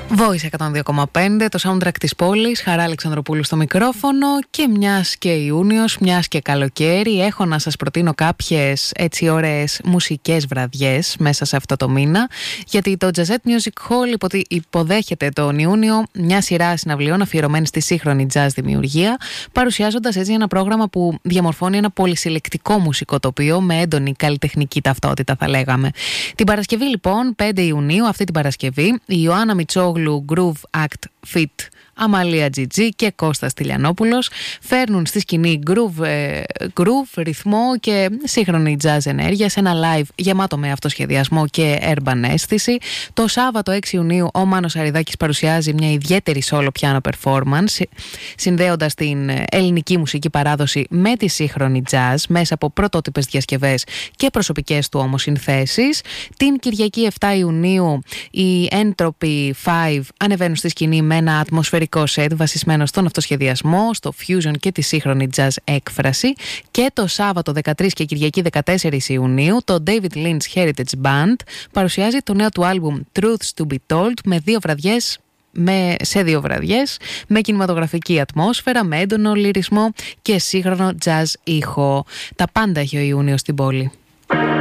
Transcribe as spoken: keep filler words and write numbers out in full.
Voice εκατόν δύο κόμμα πέντε, το soundtrack της πόλης, Χαρά Αλεξανδροπούλου στο μικρόφωνο. Και μιας και Ιούνιος, μιας και καλοκαίρι, έχω να σας προτείνω κάποιες έτσι ωραίες μουσικές βραδιές μέσα σε αυτό το μήνα, γιατί το Jazette Music Hall υποδέχεται τον Ιούνιο μια σειρά συναυλιών αφιερωμένη στη σύγχρονη jazz δημιουργία, παρουσιάζοντας έτσι ένα πρόγραμμα που διαμορφώνει ένα πολυσυλλεκτικό μουσικό τοπίο με έντονη καλλιτεχνική ταυτότητα, θα λέγαμε. Την Παρασκευή λοιπόν, πέντε Ιουνίου, αυτή την Παρασκευή, η Ιωάννα Μητσόγλου Groove Act Fit, Αμαλία Τζιτζή και Κώστας Τηλιανόπουλος φέρνουν στη σκηνή groove, ε, groove, ρυθμό και σύγχρονη jazz ενέργεια σε ένα live γεμάτο με αυτοσχεδιασμό και urban αίσθηση. Το Σάββατο έξι Ιουνίου ο Μάνος Αριδάκης παρουσιάζει μια ιδιαίτερη solo piano performance, συνδέοντας την ελληνική μουσική παράδοση με τη σύγχρονη jazz μέσα από πρωτότυπες διασκευές και προσωπικές του όμως συνθέσεις. Την Κυριακή επτά Ιουνίου οι Entropy πέντε ανεβαίνουν στη σκηνή με ένα ατμοσφαιρικό σετ βασισμένο στον αυτοσχεδιασμό, στο fusion και τη σύγχρονη jazz έκφραση. Και το Σάββατο δεκατρείς και Κυριακή δεκατέσσερις Ιουνίου το David Lynch Heritage Band παρουσιάζει το νέο του άλμπουμ Truths to be Told με δύο βραδιές με, σε δύο βραδιές με κινηματογραφική ατμόσφαιρα, με έντονο λυρισμό και σύγχρονο jazz ήχο. Τα πάντα έχει ο Ιούνιος στην πόλη.